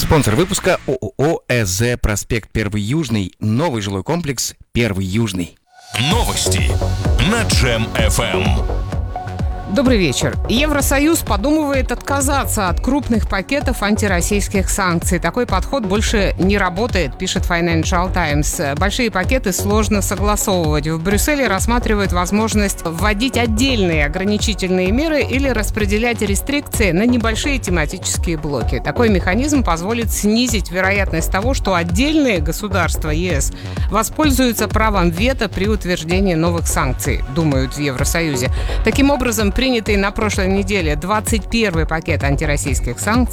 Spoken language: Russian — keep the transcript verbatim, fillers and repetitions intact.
Спонсор выпуска ООО ЭЗ «Проспект Первый Южный». Новый жилой комплекс «Первый Южный». Новости на Джем эф эм. Добрый вечер. Евросоюз подумывает отказаться от крупных пакетов антироссийских санкций. Такой подход больше не работает, пишет Financial Times. Большие пакеты сложно согласовывать. В Брюсселе рассматривают возможность вводить отдельные ограничительные меры или распределять рестрикции на небольшие тематические блоки. Такой механизм позволит снизить вероятность того, что отдельные государства ЕС воспользуются правом вето при утверждении новых санкций, думают в Евросоюзе. Таким образом, принятый на прошлой неделе двадцать первый пакет антироссийских санкций